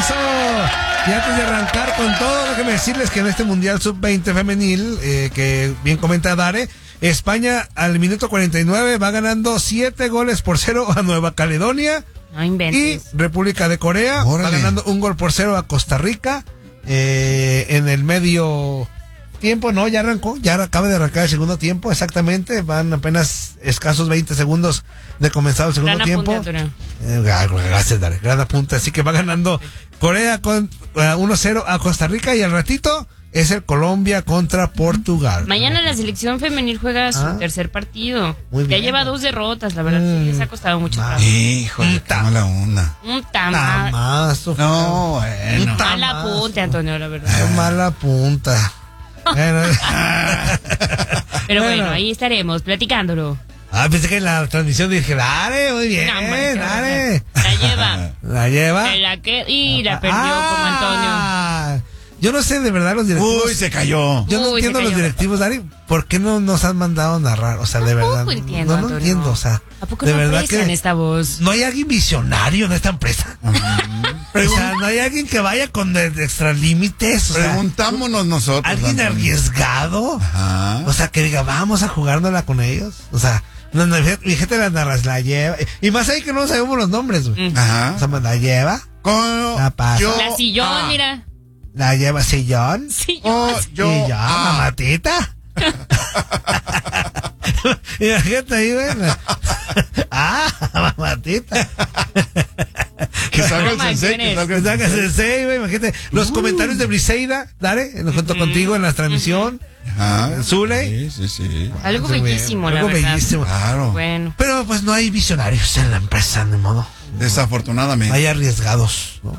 Eso. Y antes de arrancar con todo, déjenme decirles que en este Mundial Sub-20 femenil, que bien comenta Dare, España al minuto 49 va ganando 7-0 a Nueva Caledonia. No inventes. Y República de Corea va ganando 1-0 a Costa Rica. En el medio tiempo, no, ya arrancó, ya acaba de arrancar el segundo tiempo, exactamente, van apenas escasos 20 segundos de comenzado el segundo tiempo. Gracias, Dare, gran apunte, así que va ganando Corea con 1-0 a Costa Rica y al ratito es el Colombia contra Portugal. Mañana la selección femenil juega su tercer partido. Muy bien. Ya lleva 2 derrotas, la verdad, sí les ha costado mucho trabajo. Híjole, qué mala onda. Un tamazo. No, bueno. Mala punta, Antonio, la verdad. Qué mala punta. Pero bueno, ahí estaremos platicándolo. Pensé que en la transmisión dije, Dare, muy bien, No, hombre, Dare. La lleva. La lleva. Y la perdió como Antonio. Yo no sé de verdad los directivos. Uy, se cayó. Yo no entiendo los directivos, Dari, ¿por qué no nos han mandado a narrar? O sea, de verdad. Entiendo, no entiendo, o sea. ¿A poco de no verdad aprecian que esta voz? no hay alguien visionario en esta empresa. O sea, no hay alguien que vaya con extralímites. O sea, preguntámonos nosotros. alguien arriesgado. Ajá. O sea, que diga, vamos a jugárnosla con ellos. O sea, mi gente la lleva. Y más ahí que no sabemos los nombres, güey. Ajá. O sea, la lleva. La pasa. La sillón, mira. La lleva sillón. Sillón. Y ya, mamatita. Y la gente ahí, güey. Mamatita. Que salga el sensei. Que salga el sensei, güey. Imagínate. Los comentarios de Briseida, Dare, junto contigo en la transmisión. Zule. Sí. Algo bellísimo, la verdad. Algo bellísimo. Claro. Bueno. Pero pues no hay visionarios en la empresa, de modo. Desafortunadamente. Hay arriesgados, ¿no?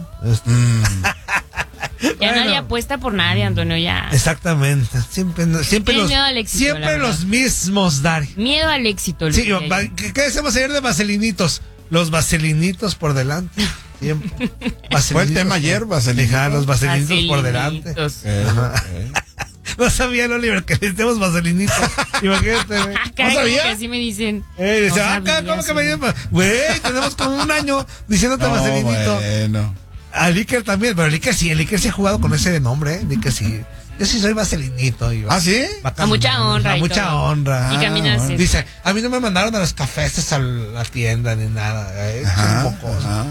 Ya nadie apuesta por nadie, Antonio, ya. Exactamente. Siempre miedo al éxito, siempre los mismos, Dari. Miedo al éxito. Sí, ¿qué decimos ayer de vaselinitos? Los vaselinitos por delante. Siempre. Fue el tema ayer, vaselinitos. Los vaselinitos por delante. No sabía, Oliver, que necesitamos vaselinitos. Imagínate, güey. ¿No sabía? Así me dicen. ¿Cómo que me llaman? Güey, tenemos como un año diciéndote vaselinito. Bueno. A Licker también, pero Licker sí ha jugado con ese nombre, Licker sí. Yo sí soy vaselinito. ¿Sí? A mucha honra. A mucha honra. Y caminas. Dice, a mí no me mandaron a los cafés a la tienda ni nada. Un poco.